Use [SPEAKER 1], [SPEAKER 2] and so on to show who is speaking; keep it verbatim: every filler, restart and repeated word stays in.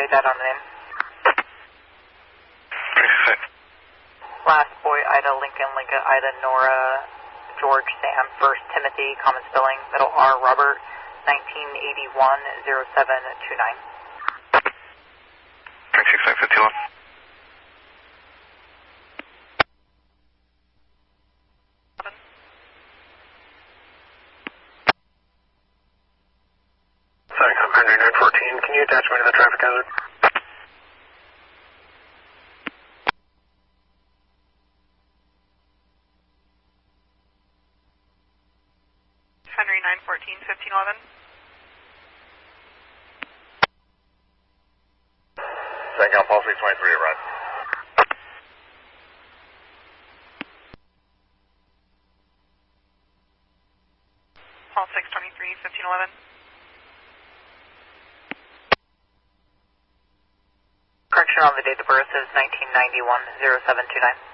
[SPEAKER 1] Say that on the name.
[SPEAKER 2] six.
[SPEAKER 1] Last boy, Ida, Lincoln, Lincoln, Ida, Nora, George, Sam, first, Timothy, common spelling, middle R, Robert, nineteen eighty-one, oh seven two nine.
[SPEAKER 2] nine six nine fifty-one.
[SPEAKER 3] Sorry, I'm Henry nine fourteen. Can you attach me to the traffic hazard?
[SPEAKER 4] Henry nine fourteen, fifteen eleven.
[SPEAKER 2] Second on Paul six twenty-three, arrive.
[SPEAKER 4] Paul six twenty-three, fifteen eleven.
[SPEAKER 1] Correction on the date of birth is nineteen ninety-one, oh seven two nine.